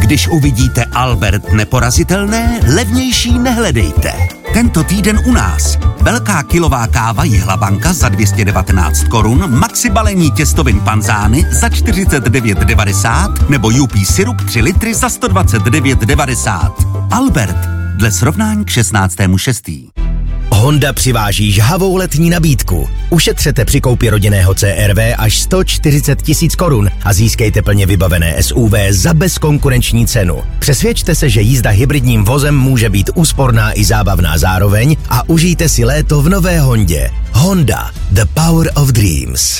Když uvidíte Albert neporazitelné, levnější nehledejte. Tento týden u nás. Velká kilová káva Jihlabanka za 219 korun, maxi balení těstovin panzány za 49,90 nebo UP syrup 3 litry za 129,90. Albert, dle srovnání k 16.6. Honda přiváží žhavou letní nabídku. Ušetřete při koupi rodinného CR-V až 140 000 korun a získejte plně vybavené SUV za bezkonkurenční cenu. Přesvědčte se, že jízda hybridním vozem může být úsporná i zábavná zároveň a užijte si léto v nové Hondě. Honda, the power of dreams.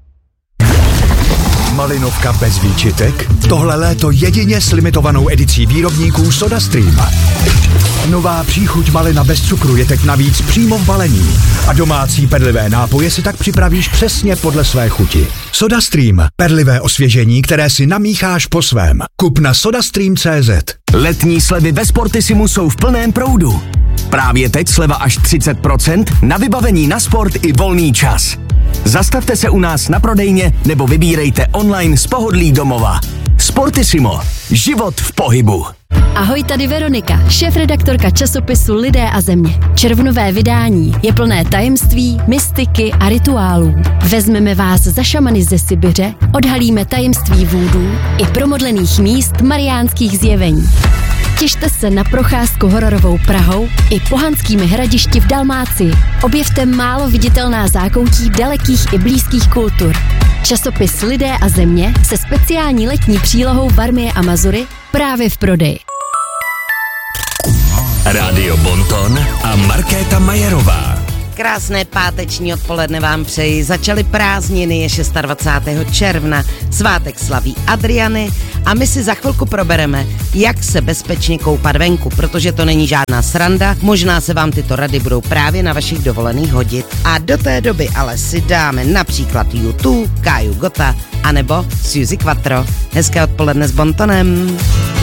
Malinovka bez výčitek? Tohle léto jedině s limitovanou edicí výrobníků SodaStream. Nová příchuť malina bez cukru je teď navíc přímo v balení a domácí perlivé nápoje si tak připravíš přesně podle své chuti. SodaStream. Perlivé osvěžení, které si namícháš po svém. Kup na sodastream.cz. Letní slevy ve Sportissimu jsou v plném proudu. Právě teď sleva až 30% na vybavení na sport i volný čas. Zastavte se u nás na prodejně nebo vybírejte online z pohodlí domova. Sportissimo. Život v pohybu. Ahoj, tady Veronika, šéfredaktorka časopisu Lidé a země. Červnové vydání je plné tajemství, mystiky a rituálů. Vezmeme vás za šamany ze Sibiře, odhalíme tajemství vůdů i promodlených míst mariánských zjevení. Těšte se na procházku hororovou Prahou i pohanskými hradišti v Dalmácii. Objevte málo viditelná zákoutí dalekých i blízkých kultur. Časopis Lidé a země se speciální letní přílohou Varmie a Mazury právě v prodeji. Rádio Bonton a Markéta Majerová. Krásné páteční odpoledne vám přeji. Začaly prázdniny, je 26. června, svátek slaví Adriany a my si za chvilku probereme, jak se bezpečně koupat venku, protože to není žádná sranda, možná se vám tyto rady budou právě na vašich dovolených hodit. A do té doby ale si dáme například U2, Kaju Gota, anebo Suzy Quattro. Hezké odpoledne s Bontonem.